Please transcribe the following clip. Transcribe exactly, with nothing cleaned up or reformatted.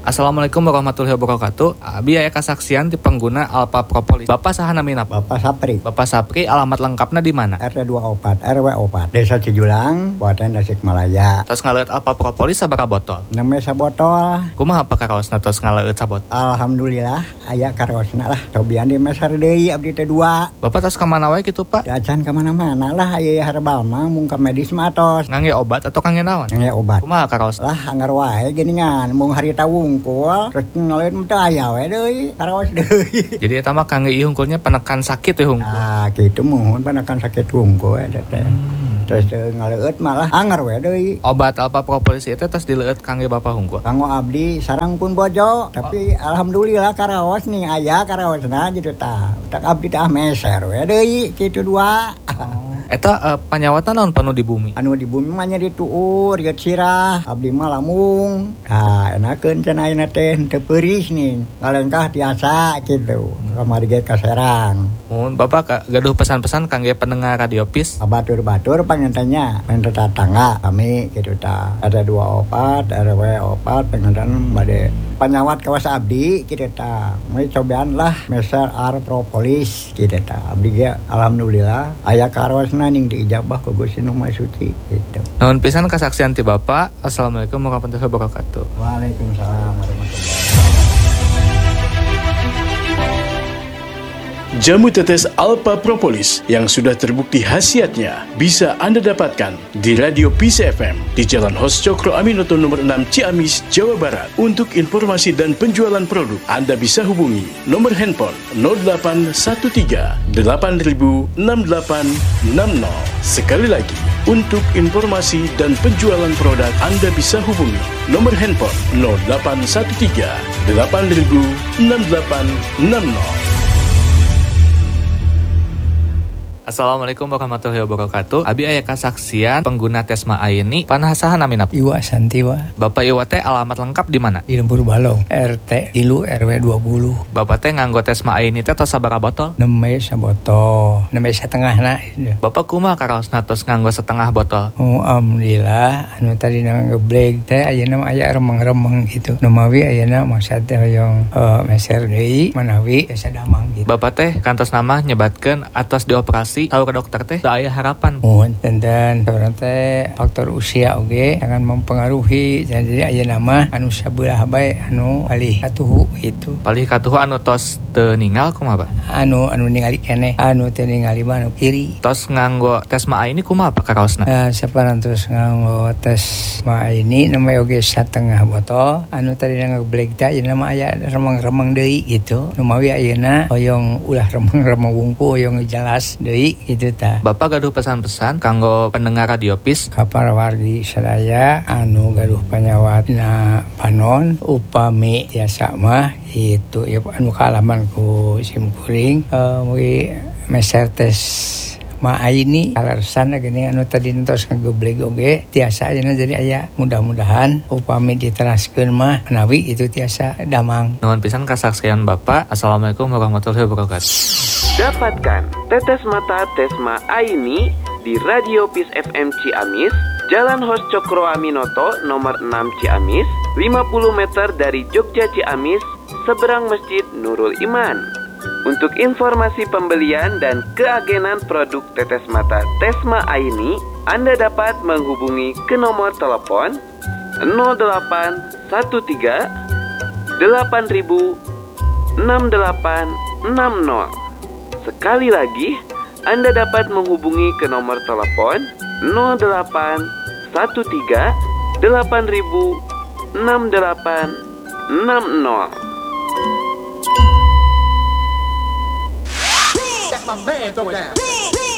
Assalamualaikum warahmatullahi wabarakatuh. Abi aya kasaksian ti pengguna Alpha Propolis. Bapak saha namina? Bapak Sapri. Bapak Sapri, alamat lengkapna di mana? R T dua puluh empat R W empat Desa Cijulang, Kabupaten Tasikmalaya. Tos ngaleut Alpha Propolis sabaraha botol? Namanya sabotol. Kumaha apa karaosna tos ngaleut sabot? Alhamdulillah aya karaosna lah. Cobian di mesar deui abdi teh dua. Bapak tos ka mana wae kitu, Pak? Acan ka mana-mana lah aya herbal mah mung ka medis mah tos. Ngangge obat atau kangge naon? Ngangge obat. Kumaha karaos? Lah anggar wae geuningan mung harita wungkul terus ngaleut teh aya we deui karaos deui. Jadi eta mah kangge ieu hungkulnya penekan sakit ya hungkul. Ah kitu mohon penekan sakit wungkul eta teh. Terus ngaleut malah anggar we deui. Obat Alpha Propolis itu tos dileueut kangge Bapak hungkul. Kanggo abdi sareng pun bojo, tapi alhamdulillah karaos nih aya karaosna gitu tah. Tak abdi tah meser we deui kitu dua. Eta uh, panyawatan naon penuh di bumi? Anu di bumi mah nya dituur geut sirah, abdi mah lamung. Tah enakeun cenah ayeuna teh teu peuris nih. Ngalengkah tiasa kitu. Kamari ge kaserang. Mun Bapak gaduh pesan-pesan kangge pendengar Radio Peace. Batur-batur pangentenya, pengen tetangga kami kitu tah. Ada dua opat, R W opat pengen bade panyawat kawas abdi kitu tah. Mulai cobaan lah meser R Propolis kitu tah. Abdi ge alhamdulillah aya karosna ning diijabah ku Gusti Nu Maha Suci gitu. Nuhun pisan kasaksian ti Bapak. Assalamualaikum warahmatullahi wabarakatuh. Waalaikumsalam warahmatullahi wabarakatuh. Jamu tetes Alpha Propolis yang sudah terbukti khasiatnya bisa Anda dapatkan di Radio Peace F M di Jalan Hos Cokro Aminoto nomor enam Ciamis, Jawa Barat. Untuk informasi dan penjualan produk, Anda bisa hubungi nomor handphone nol delapan satu tiga delapan nol enam delapan enam nol. Sekali lagi, untuk informasi dan penjualan produk, Anda bisa hubungi nomor handphone nol delapan satu tiga delapan nol enam delapan enam nol. Assalamualaikum warahmatullahi wabarakatuh. Abi aya kasaksian pengguna Tesma Aini panasahan namina. Iwa Santiwa. Bapak Iwa teh alamat lengkap di mana? Di Lembur Balong, R T tilu R W dua puluh. Bapak teh nganggo Tesma Aini teh tos sabaraha botol? Nembe sabotol, nembe setengahna. Bapak kumaha karaosna tos nganggo setengah botol? Oh, alhamdulillah anu tadi ngeblek teh ayeuna mah aya remeng-remeng gitu. Nu mawi ayeuna maksud teh hoyong uh, meser deui manawi asa damang gitu. Bapak teh kantos nama nyebatkeun atos dioperasi tahu ke dokter teh da aya harapan. Mohon dan sebenarnya teh faktor usia oge akan mempengaruhi jadi ayeuna mah anu sabelah bae anu palih katuhu gitu. Palih katuhu anu tos teu ninggal kumaha, Pak? Anu anu ningali keneh, anu teu ningali mah anu kiri. Tos nganggo Tesma Aini kumaha Pak karaosna? Nah, saparan terus nganggo Tesma Aini namanya oge setengah botol. Anu tadi ngeblek teh ayeuna mah aya remeng-remeng deui gitu. Nu mawi ayeuna hoyong ulah remeng-remeng wungkul hoyong jelas deui gitu tah. Bapak gaduh pesan-pesan kanggo pendengar Radio Peace kapal wargi sadaya anu gaduh panyawatna panon upami tiasa mah itu ya anu kaalaman ku simkuring uh, mugi meser tes ma Aini alasan gini anu tadi entos ngageblek oge tiasa ayeuna jadi aya mudah-mudahan upami diteraskeun mah menawi itu tiasa damang. Nuhun pisan kasaksian Bapak. Assalamualaikum warahmatullahi wabarakatuh. Dapatkan tetes mata Tesma Aini di Radio Peace F M Ciamis, Jalan Hos Cokro Aminoto nomor enam Ciamis, lima puluh meter dari Jogja Ciamis, seberang Masjid Nurul Iman. Untuk informasi pembelian dan keagenan produk tetes mata Tesma Aini, Anda dapat menghubungi ke nomor telepon nol delapan satu tiga delapan nol enam delapan enam nol. Sekali lagi, Anda dapat menghubungi ke nomor telepon nol delapan satu tiga delapan nol enam delapan enam nol. My man throw it down.